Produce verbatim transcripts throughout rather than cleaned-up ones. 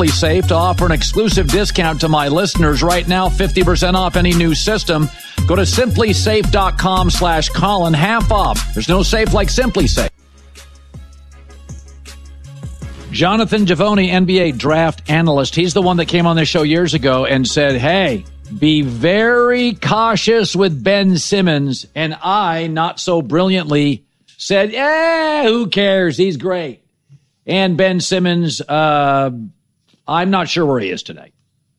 Safe to offer an exclusive discount to my listeners right now, fifty percent off any new system. Go to simplysafe.com slash Colin, half off. There's no safe like Simply Safe. Jonathan Givony, N B A draft analyst. He's the one that came on this show years ago and said, hey, be very cautious with Ben Simmons. And I, not so brilliantly, said, yeah, who cares? He's great. And Ben Simmons, uh, I'm not sure where he is today.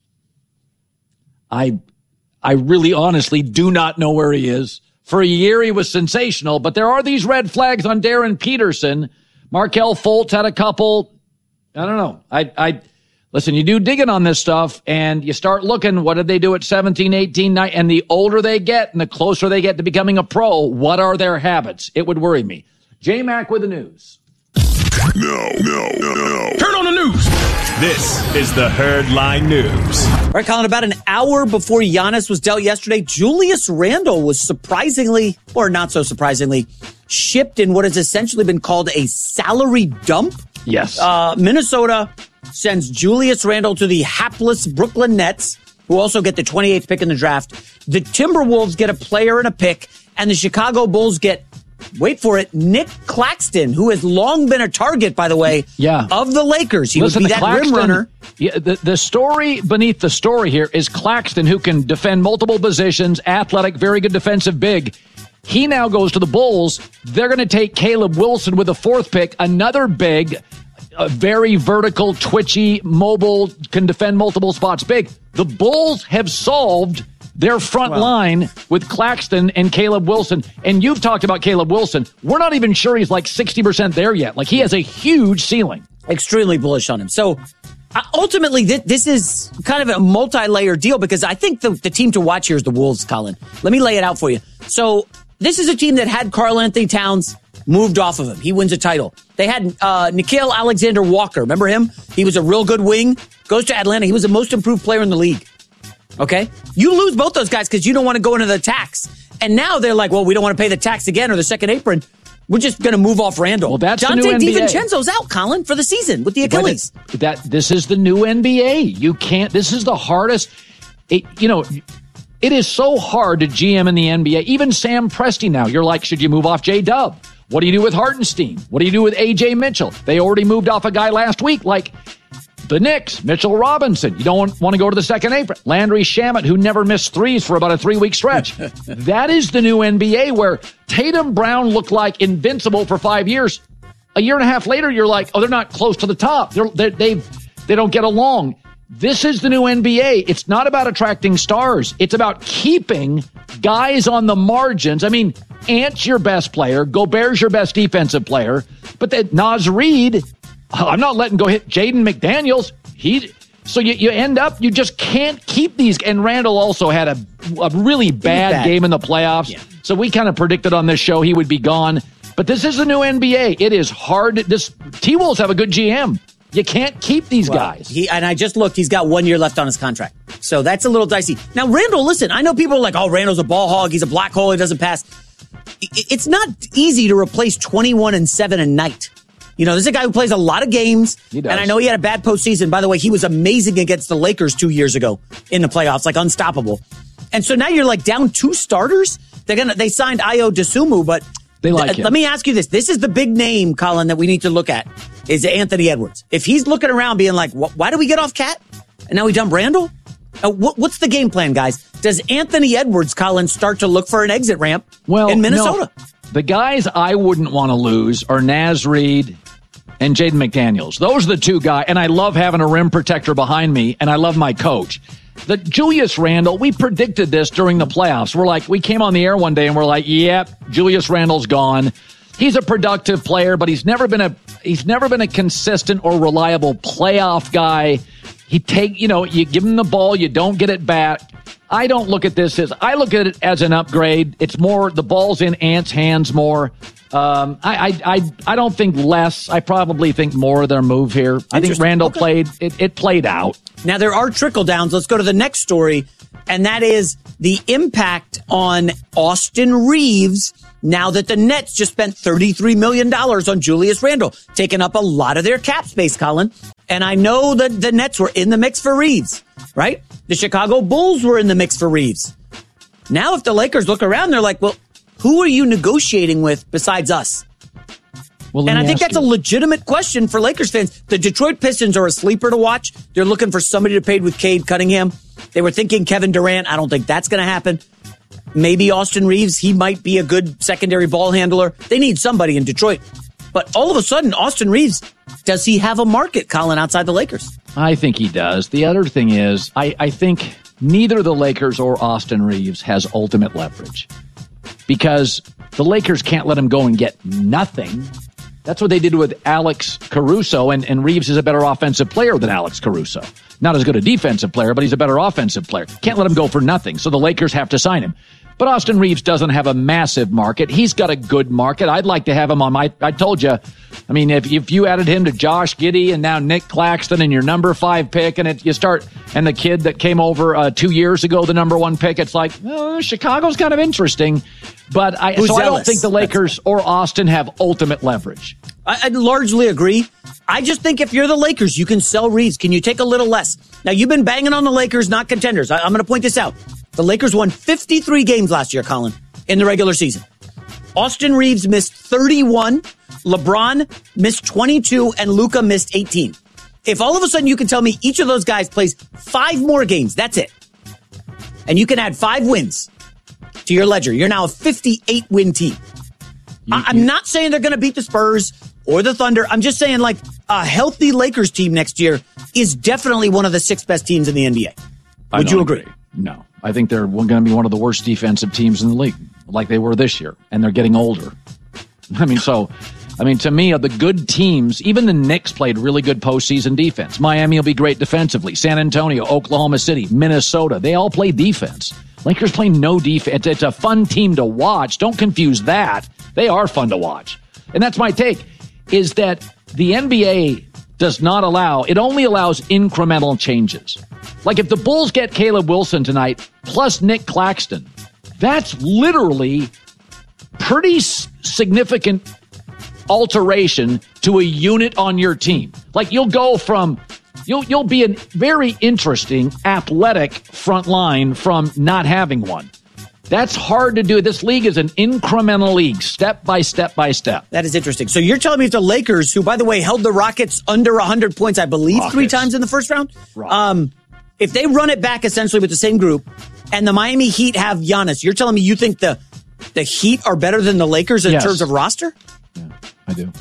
I I really honestly do not know where he is. For a year, he was sensational, but there are these red flags on Darren Peterson. Markelle Fultz had a couple. I don't know. I, I listen, you do digging on this stuff, and you start looking, what did they do at seventeen, eighteen, nineteen? And the older they get and the closer they get to becoming a pro, what are their habits? It would worry me. J-Mac with the news. No, no, no, no. Turn on the news. This is the Herdline News. All right, Colin, about an hour before Giannis was dealt yesterday, Julius Randle was surprisingly, or not so surprisingly, shipped in what has essentially been called a salary dump. Yes. Uh, Minnesota sends Julius Randle to the hapless Brooklyn Nets, who also get the twenty-eighth pick in the draft. The Timberwolves get a player and a pick, and the Chicago Bulls get, wait for it, Nick Claxton, who has long been a target, by the way, yeah. of the Lakers. He Listen, would be that Claxton, rim runner. Yeah, the, the story beneath the story here is Claxton, who can defend multiple positions, athletic, very good defensive big. He now goes to the Bulls. They're going to take Caleb Wilson with the fourth pick, another big, a very vertical, twitchy, mobile, can defend multiple spots big. The Bulls have solved their front well, line with Claxton and Caleb Wilson. And you've talked about Caleb Wilson. We're not even sure he's like sixty percent there yet. Like, he has a huge ceiling. Extremely bullish on him. So uh, ultimately, th- this is kind of a multi-layer deal, because I think the, the team to watch here is the Wolves, Colin. Let me lay it out for you. So this is a team that had Karl Anthony Towns moved off of him. He wins a title. They had uh, Nickeil Alexander-Walker. Remember him? He was a real good wing. Goes to Atlanta. He was the most improved player in the league. Okay? You lose both those guys because you don't want to go into the tax. And now they're like, well, we don't want to pay the tax again or the second apron. We're just going to move off Randle. Well, that's Dante the new N B A. DiVincenzo's out, Colin, for the season with the Achilles. But that this is the new N B A. You can't. This is the hardest. It, you know, it is so hard to G M in the N B A. Even Sam Presti now. You're like, should you move off J-Dub? What do you do with Hartenstein? What do you do with A J Mitchell? They already moved off a guy last week. Like the Knicks, Mitchell Robinson. You don't want, want to go to the second apron. Landry Shamet, who never missed threes for about a three-week stretch. That is the new N B A, where Tatum Brown looked like invincible for five years. A year and a half later, you're like, oh, they're not close to the top. They're, they're, they've, they don't get along. This is the new N B A. It's not about attracting stars. It's about keeping guys on the margins. I mean, Ant's your best player. Gobert's your best defensive player. But that Naz Reid, I'm not letting go hit Jaden McDaniels. He, so you, you end up, you just can't keep these. And Randall also had a, a really bad, bad game in the playoffs. Yeah. So we kind of predicted on this show he would be gone. But this is the new N B A. It is hard. This T-Wolves have a good G M. You can't keep these well, guys. He, and I just looked, he's got one year left on his contract. So that's a little dicey. Now, Randall, listen, I know people are like, oh, Randall's a ball hog. He's a black hole. He doesn't pass. It's not easy to replace twenty-one and seven a night. You know, this is a guy who plays a lot of games. He does. And I know he had a bad postseason. By the way, he was amazing against the Lakers two years ago in the playoffs, like unstoppable. And so now you're like down two starters. They're gonna, they signed Ayo Dosunmu, but they like th- him. Let me ask you this. This is the big name, Colin, that we need to look at, is Anthony Edwards. If he's looking around being like, why do we get off Cat? And now we dump Randall? Uh, what, what's the game plan, guys? Does Anthony Edwards, Colin, start to look for an exit ramp well, in Minnesota? No. The guys I wouldn't want to lose are Naz Reid and Jaden McDaniels. Those are the two guys. And I love having a rim protector behind me, and I love my coach. The Julius Randle, we predicted this during the playoffs. We're like, we came on the air one day and we're like, yep, Julius Randle's gone. He's a productive player, but he's never been a he's never been a consistent or reliable playoff guy. He take, you know, you give him the ball, you don't get it back. I don't look at this as, I look at it as an upgrade. It's more, the ball's in Ant's hands more. Um, I, I, I, I don't think less. I probably think more of their move here. I think Randall okay. played, it, it played out. Now there are trickle downs. Let's go to the next story. And that is the impact on Austin Reeves now that the Nets just spent thirty-three million dollars on Julius Randle, taking up a lot of their cap space, Colin. And I know that the Nets were in the mix for Reeves, right? The Chicago Bulls were in the mix for Reeves. Now, if the Lakers look around, they're like, well, who are you negotiating with besides us? Well, and I think that's you. a legitimate question for Lakers fans. The Detroit Pistons are a sleeper to watch. They're looking for somebody to paid with Cade Cunningham. They were thinking Kevin Durant. I don't think that's going to happen. Maybe Austin Reeves. He might be a good secondary ball handler. They need somebody in Detroit. But all of a sudden, Austin Reeves, does he have a market, Colin, outside the Lakers? I think he does. The other thing is, I, I think neither the Lakers or Austin Reeves has ultimate leverage. Because the Lakers can't let him go and get nothing. That's what they did with Alex Caruso, and, and Reeves is a better offensive player than Alex Caruso. Not as good a defensive player, but he's a better offensive player. Can't let him go for nothing, so the Lakers have to sign him. But Austin Reeves doesn't have a massive market. He's got a good market. I'd like to have him on my, I told you, I mean, if, if you added him to Josh Giddey and now Nick Claxton and your number five pick, and it, you start, and the kid that came over uh, two years ago, the number one pick, it's like, oh, Chicago's kind of interesting. But I, so I don't think the Lakers or Austin have ultimate leverage. I, I largely agree. I just think if you're the Lakers, you can sell Reeves. Can you take a little less? Now, you've been banging on the Lakers, not contenders. I, I'm going to point this out. The Lakers won fifty-three games last year, Colin, in the regular season. Austin Reeves missed thirty-one, LeBron missed twenty-two, and Luka missed eighteen. If all of a sudden you can tell me each of those guys plays five more games, that's it. And you can add five wins to your ledger. You're now a fifty-eight win team. You, I, I'm you, not saying they're going to beat the Spurs or the Thunder. I'm just saying, like, a healthy Lakers team next year is definitely one of the six best teams in the N B A. Would you agree? agree? No. I think they're going to be one of the worst defensive teams in the league, like they were this year, and they're getting older. I mean, so, I mean, to me, of the good teams, even the Knicks played really good postseason defense. Miami will be great defensively. San Antonio, Oklahoma City, Minnesota, they all play defense. Lakers play no defense. It's a fun team to watch. Don't confuse that. They are fun to watch. And that's my take, is that the N B A does not allow, it only allows incremental changes. Like if the Bulls get Caleb Wilson tonight, plus Nick Claxton, that's literally pretty s- significant alteration to a unit on your team. Like you'll go from, you'll you'll be a very interesting athletic front line from not having one. That's hard to do. This league is an incremental league, step by step by step. That is interesting. So you're telling me if the Lakers, who, by the way, held the Rockets under one hundred points, I believe, Rockets. three times in the first round, um, if they run it back essentially with the same group, and the Miami Heat have Giannis, you're telling me you think the the Heat are better than the Lakers in yes. terms of roster? Yeah, I do.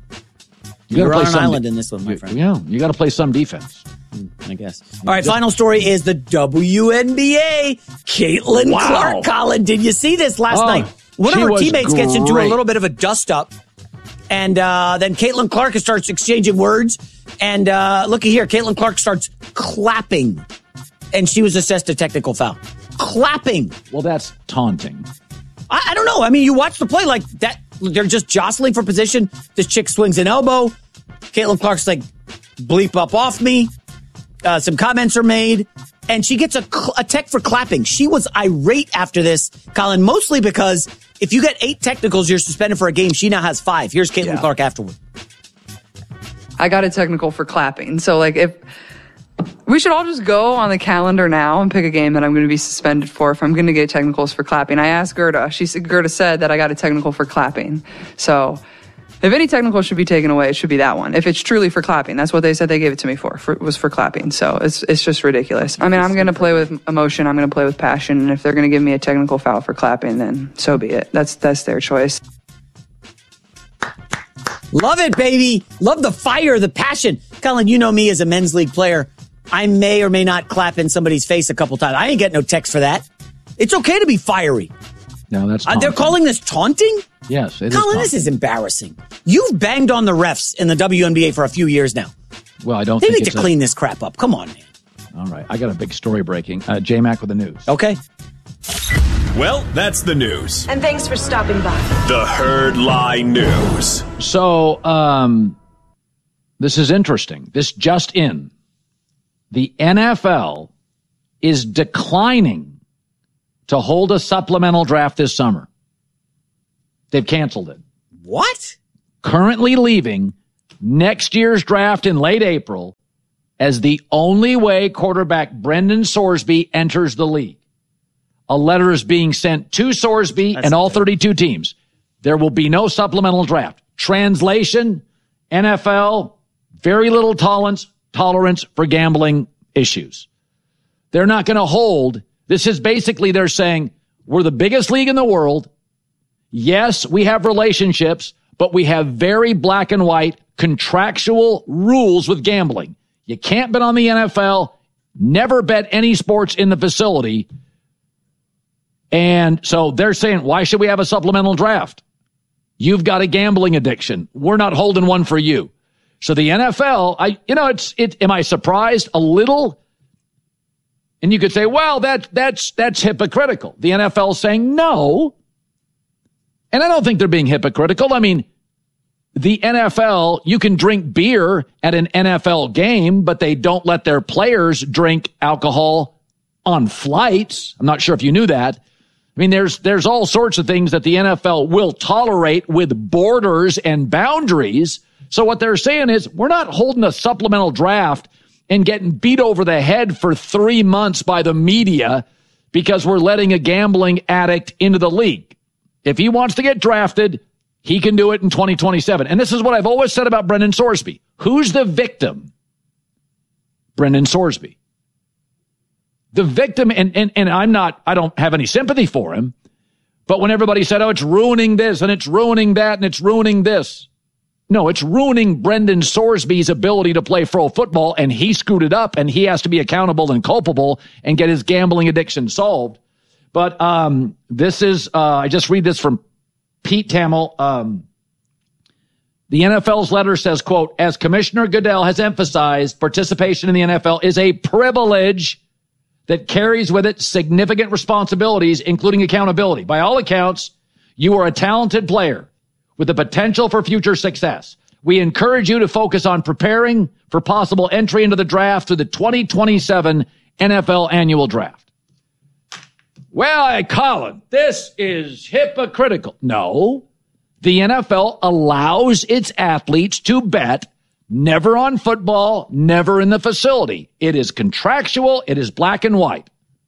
You You're on an island de- in this one, my you, friend. Yeah, you got to play some defense. I guess. All right, final story is the W N B A. Caitlin wow. Clark, Colin. Did you see this last oh, night? One of her teammates great. gets into a little bit of a dust-up, and uh, then Caitlin Clark starts exchanging words. And uh, looky here, Caitlin Clark starts clapping, and she was assessed a technical foul. Clapping. Well, that's taunting. I, I don't know. I mean, you watch the play like that. They're just jostling for position. This chick swings an elbow. Caitlin Clark's like, bleep up off me. Uh, some comments are made, and she gets a, cl- a tech for clapping. She was irate after this, Colin, mostly because if you get eight technicals, you're suspended for a game. She now has five. Here's Caitlin yeah. Clark afterward. I got a technical for clapping. So, like, if we should all just go on the calendar now and pick a game that I'm going to be suspended for if I'm going to get technicals for clapping. I asked Gerda. She said, Gerda said that I got a technical for clapping. So if any technical should be taken away, it should be that one. If it's truly for clapping, that's what they said they gave it to me for, for was for clapping. So it's it's just ridiculous. I mean, I'm going to play with emotion. I'm going to play with passion. And if they're going to give me a technical foul for clapping, then so be it. That's that's their choice. Love it, baby. Love the fire, the passion. Colin, you know me as a men's league player. I may or may not clap in somebody's face a couple times. I ain't getting no text for that. It's okay to be fiery. No, that's uh, they're calling this taunting? Yes, it Colin, is this is embarrassing. You've banged on the refs in the W N B A for a few years now. Well, I don't they think need it's to a... clean this crap up. Come on, man. All right, I got a big story breaking. Uh, J-Mac with the news. Okay. Well, that's the news. And thanks for stopping by. The Herd Lie News. So, um, this is interesting. This just in. The N F L is declining to hold a supplemental draft this summer. They've canceled it. What? Currently leaving next year's draft in late April as the only way quarterback Brendan Sorsby enters the league. A letter is being sent to Sorsby That's and all thirty-two teams. There will be no supplemental draft. Translation, N F L, very little tolerance, tolerance for gambling issues. They're not going to hold. This is basically they're saying, we're the biggest league in the world. Yes, we have relationships, but we have very black and white contractual rules with gambling. You can't bet on the N F L, never bet any sports in the facility. And so they're saying, why should we have a supplemental draft? You've got a gambling addiction. We're not holding one for you. So the N F L, I, you know, it's, it, am I surprised? A little. And you could say, well, that, that's, that's hypocritical. The N F L is saying no. And I don't think they're being hypocritical. I mean, the N F L, you can drink beer at an N F L game, but they don't let their players drink alcohol on flights. I'm not sure if you knew that. I mean, there's, there's all sorts of things that the N F L will tolerate with borders and boundaries. So what they're saying is we're not holding a supplemental draft and getting beat over the head for three months by the media because we're letting a gambling addict into the league. If he wants to get drafted, he can do it in twenty twenty-seven. And this is what I've always said about Brendan Sorsby. Who's the victim? Brendan Sorsby. The victim, and, and, and I'm not, I don't have any sympathy for him, but when everybody said, oh, it's ruining this and it's ruining that and it's ruining this. No, it's ruining Brendan Sorsby's ability to play pro football, and he screwed it up, and he has to be accountable and culpable and get his gambling addiction solved. But um, this is, uh, I just read this from Pete Thamel. Um, the N F L's letter says, quote, as Commissioner Goodell has emphasized, participation in the N F L is a privilege that carries with it significant responsibilities, including accountability. By all accounts, you are a talented player with the potential for future success. We encourage you to focus on preparing for possible entry into the draft through the twenty twenty-seven N F L annual draft. Well, Colin, this is hypocritical. No, the N F L allows its athletes to bet never on football, never in the facility. It is contractual. It is black and white.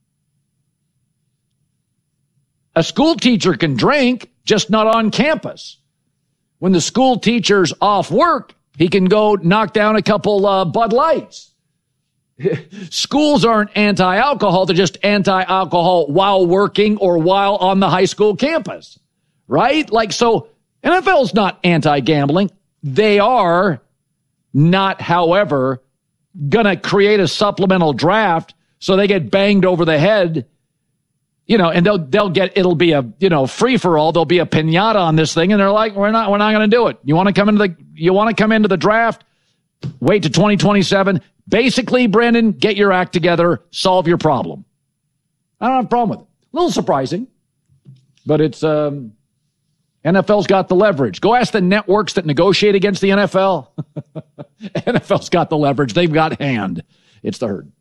A school teacher can drink, just not on campus. When the school teacher's off work, he can go knock down a couple uh, Bud Lights. Schools aren't anti-alcohol. They're just anti-alcohol while working or while on the high school campus, right? Like, so N F L is not anti-gambling. They are not, however, going to create a supplemental draft so they get banged over the head, you know, and they'll, they'll get, it'll be a, you know, free for all. There'll be a piñata on this thing. And they're like, we're not, we're not going to do it. You want to come into the, you want to come into the draft? Wait to twenty twenty-seven. Basically, Brandon, get your act together, solve your problem. I don't have a problem with it. A little surprising, but it's, um, N F L's got the leverage. Go ask the networks that negotiate against the N F L. N F L's got the leverage. They've got hand. It's the Herd.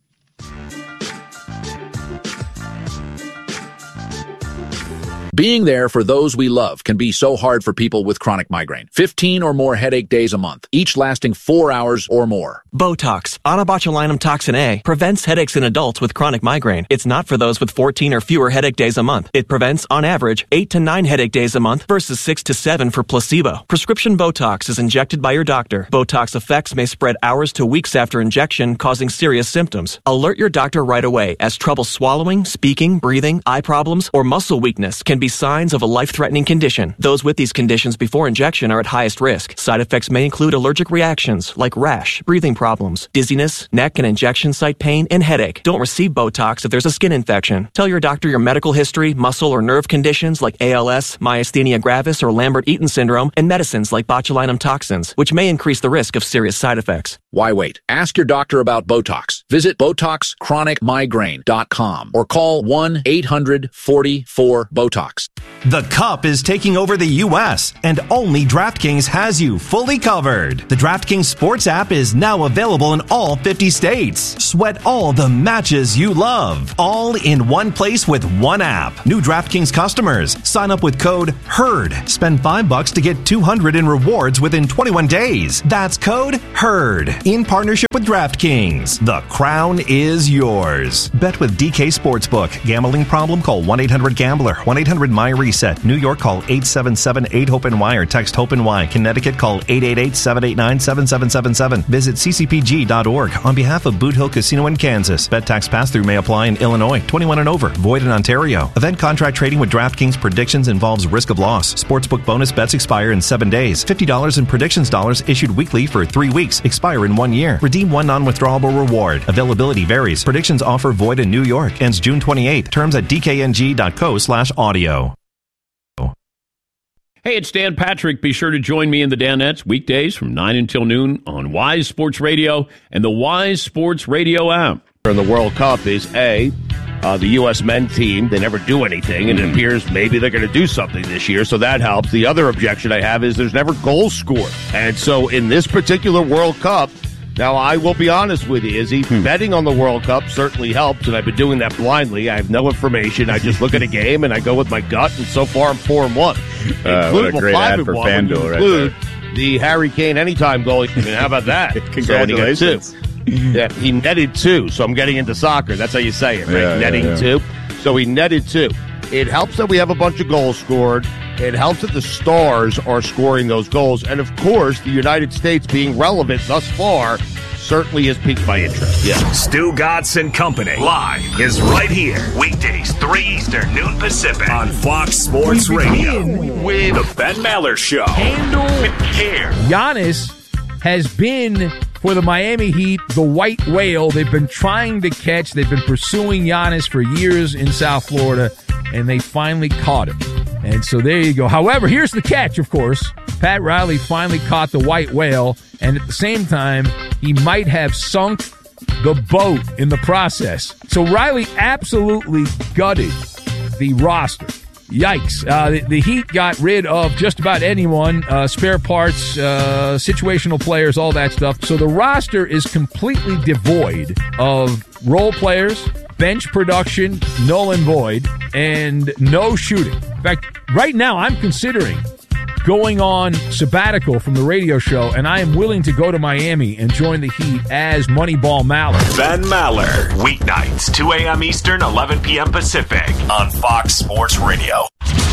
Being there for those we love can be so hard for people with chronic migraine. fifteen or more headache days a month, each lasting four hours or more. Botox, onabotulinum toxin A, prevents headaches in adults with chronic migraine. It's not for those with fourteen or fewer headache days a month. It prevents, on average, eight to nine headache days a month versus six to seven for placebo. Prescription Botox is injected by your doctor. Botox effects may spread hours to weeks after injection, causing serious symptoms. Alert your doctor right away, as trouble swallowing, speaking, breathing, eye problems, or muscle weakness can be signs of a life-threatening condition. Those with these conditions before injection are at highest risk. Side effects may include allergic reactions like rash, breathing problems, dizziness, neck and injection site pain, and headache. Don't receive Botox if there's a skin infection. Tell your doctor your medical history, muscle or nerve conditions like A L S, myasthenia gravis, or Lambert-Eaton syndrome, and medicines like botulinum toxins, which may increase the risk of serious side effects. Why wait? Ask your doctor about Botox. Visit Botox Chronic Migraine dot com or call one eight hundred forty-four BOTOX. The Cup is taking over the U S, and only DraftKings has you fully covered. The DraftKings Sports app is now available in all fifty states. Sweat all the matches you love, all in one place with one app. New DraftKings customers, sign up with code HERD. Spend five bucks to get two hundred in rewards within twenty-one days. That's code HERD. In partnership with DraftKings. The crown is yours. Bet with D K Sportsbook. Gambling problem? Call one eight hundred gambler. one eight hundred my reset. New York, call eight seven seven eight hope N Y or text HOPE N Y. Connecticut, call eight eight eight seven eight nine seven seven seven seven. Visit c c p g dot org on behalf of Boot Hill Casino in Kansas. Bet tax pass-through may apply in Illinois. twenty-one and over. Void in Ontario. Event contract trading with DraftKings predictions involves risk of loss. Sportsbook bonus bets expire in seven days. fifty dollars in predictions dollars issued weekly for three weeks. Expire in one year. Redeem one non-withdrawable reward. Availability varies. Predictions offer void in New York. Ends June twenty-eighth. Terms at d k n g dot co slash audio. Hey, it's Dan Patrick. Be sure to join me in the Danettes weekdays from nine until noon on Wise Sports Radio and the Wise Sports Radio app. In the World Cup is A, uh, the U S men team. They never do anything, and it appears maybe they're going to do something this year, so that helps. The other objection I have is there's never goals scored. And so in this particular World Cup, now, I will be honest with you, Izzy, hmm. betting on the World Cup certainly helps, and I've been doing that blindly. I have no information. I just look at a game, and I go with my gut, and so far I'm four and one. Uh, what a great ad for FanDuel right there. The Harry Kane anytime goal. And how about that? Congratulations. So yeah, he netted two, so I'm getting into soccer. That's how you say it, right? Yeah, Netting yeah, yeah. two. So he netted two. It helps that we have a bunch of goals scored. It helps that the stars are scoring those goals. And, of course, the United States being relevant thus far certainly has piqued my interest. Yeah. Stu Gatz and Company live is right here. Weekdays, three Eastern, noon Pacific on Fox Sports Radio with the Ben Maller Show. Handle with care. Giannis has been, for the Miami Heat, the white whale they've been trying to catch. They've been pursuing Giannis for years in South Florida, and they finally caught him. And so there you go. However, here's the catch, of course. Pat Riley finally caught the white whale, and at the same time, he might have sunk the boat in the process. So Riley absolutely gutted the roster. Yikes. Uh, the, the Heat got rid of just about anyone, uh, spare parts, uh, situational players, all that stuff. So the roster is completely devoid of role players, bench production, null and void, and no shooting. In fact, right now I'm considering going on sabbatical from the radio show, and I am willing to go to Miami and join the Heat as Moneyball Maller. Ben Maller, weeknights, two a.m. Eastern, eleven p.m. Pacific on Fox Sports Radio.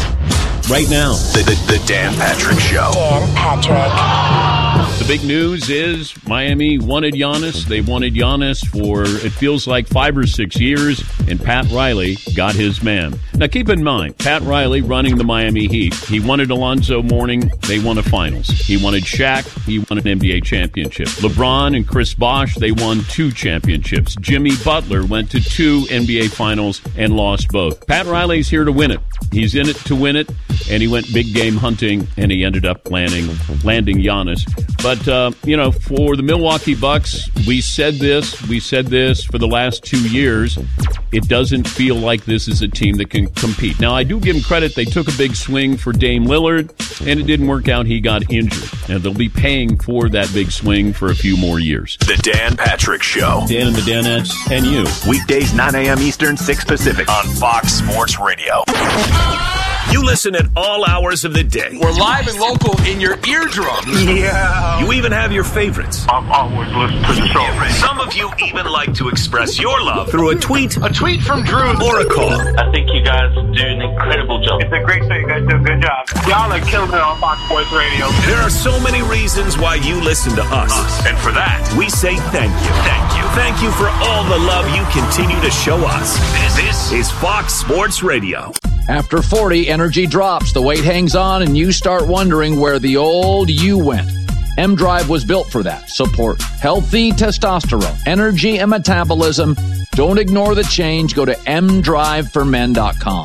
Right now, the, the, the Dan Patrick Show. Dan Patrick. The big news is Miami wanted Giannis. They wanted Giannis for, it feels like, five or six years, and Pat Riley got his man. Now, keep in mind, Pat Riley running the Miami Heat. He wanted Alonzo Mourning. They won a finals. He wanted Shaq. He won an N B A championship. LeBron and Chris Bosh, they won two championships. Jimmy Butler went to two N B A finals and lost both. Pat Riley's here to win it. He's in it to win it, and he went big game hunting, and he ended up landing landing Giannis. But, uh, you know, for the Milwaukee Bucks, we said this, we said this for the last two years. It doesn't feel like this is a team that can compete. Now, I do give them credit. They took a big swing for Dame Lillard, and it didn't work out. He got injured. And they'll be paying for that big swing for a few more years. The Dan Patrick Show. Dan and the Danettes and you. Weekdays, nine a.m. Eastern, six Pacific on Fox Sports Radio. You listen at all hours of the day. We're live and local in your eardrums. Yeah. You even have your favorites. I'm always listening to the show. Some of you even like to express your love through a tweet. A tweet from Drew. Or a call. I think you guys do an incredible job. It's a great show. You guys do a good job. Y'all are killing it on Fox Sports Radio. There are so many reasons why you listen to us. us. And for that, we say thank you. Thank you. Thank you for all the love you continue to show us. This, this is Fox Sports Radio. After forty, energy drops, the weight hangs on, and you start wondering where the old you went. M-Drive was built for that. Support healthy testosterone, energy, and metabolism. Don't ignore the change. Go to m drive for men dot com.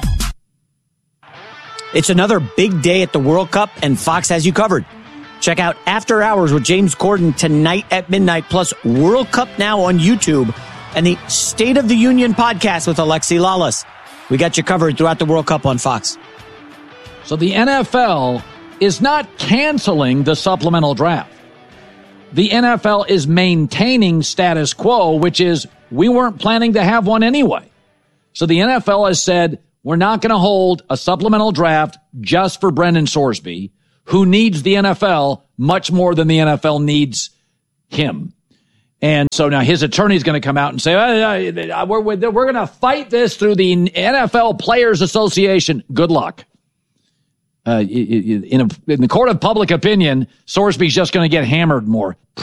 It's another big day at the World Cup, and Fox has you covered. Check out After Hours with James Corden tonight at midnight, plus World Cup Now on YouTube, and the State of the Union podcast with Alexi Lawless. We got you covered throughout the World Cup on Fox. So the N F L is not canceling the supplemental draft. The N F L is maintaining status quo, which is we weren't planning to have one anyway. So the N F L has said we're not going to hold a supplemental draft just for Brendan Sorsby, who needs the N F L much more than the N F L needs him. And so now his attorney's going to come out and say, oh, we're, we're going to fight this through the N F L Players Association. Good luck. Uh, in, a, in the court of public opinion, Sorsby's just going to get hammered more.